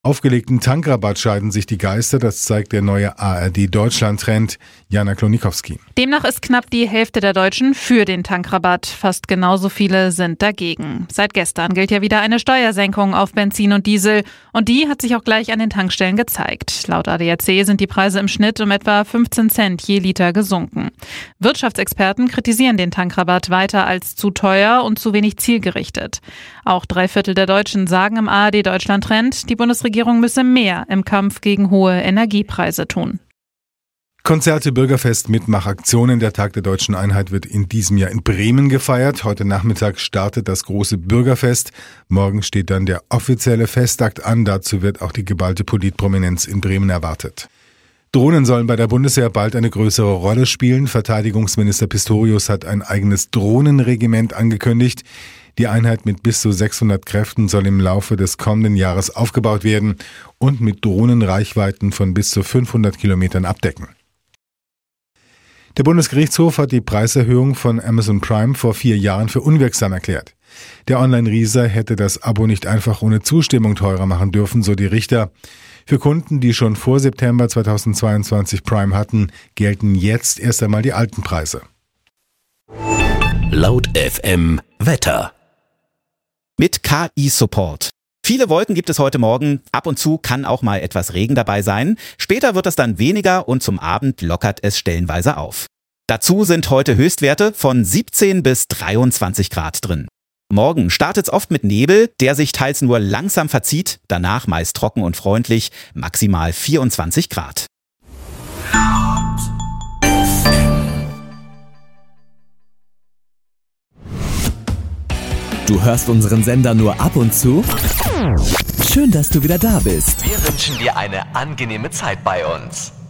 Aufgelegten Tankrabatt scheiden sich die Geister, das zeigt der neue ARD-Deutschland-Trend. Jana Klonikowski. Demnach ist knapp die Hälfte der Deutschen für den Tankrabatt. Fast genauso viele sind dagegen. Seit gestern gilt ja wieder eine Steuersenkung auf Benzin und Diesel. Und die hat sich auch gleich an den Tankstellen gezeigt. Laut ADAC sind die Preise im Schnitt um etwa 15 Cent je Liter gesunken. Wirtschaftsexperten kritisieren den Tankrabatt weiter als zu teuer und zu wenig zielgerichtet. Auch 3/4 der Deutschen sagen im ARD-Deutschland-Trend, die Bundesregierung müsse mehr im Kampf gegen hohe Energiepreise tun. Konzerte, Bürgerfest, Mitmachaktionen. Der Tag der Deutschen Einheit wird in diesem Jahr in Bremen gefeiert. Heute Nachmittag startet das große Bürgerfest. Morgen steht dann der offizielle Festakt an. Dazu wird auch die geballte Politprominenz in Bremen erwartet. Drohnen sollen bei der Bundeswehr bald eine größere Rolle spielen. Verteidigungsminister Pistorius hat ein eigenes Drohnenregiment angekündigt. Die Einheit mit bis zu 600 Kräften soll im Laufe des kommenden Jahres aufgebaut werden und mit Drohnen Reichweiten von bis zu 500 Kilometern abdecken. Der Bundesgerichtshof hat die Preiserhöhung von Amazon Prime vor 4 Jahren für unwirksam erklärt. Der Online-Riese hätte das Abo nicht einfach ohne Zustimmung teurer machen dürfen, so die Richter. Für Kunden, die schon vor September 2022 Prime hatten, gelten jetzt erst einmal die alten Preise. Laut FM Wetter. Mit KI-Support. Viele Wolken gibt es heute Morgen. Ab und zu kann auch mal etwas Regen dabei sein. Später wird es dann weniger und zum Abend lockert es stellenweise auf. Dazu sind heute Höchstwerte von 17 bis 23 Grad drin. Morgen startet es oft mit Nebel, der sich teils nur langsam verzieht, danach meist trocken und freundlich, maximal 24 Grad. Du hörst unseren Sender nur ab und zu? Schön, dass du wieder da bist. Wir wünschen dir eine angenehme Zeit bei uns.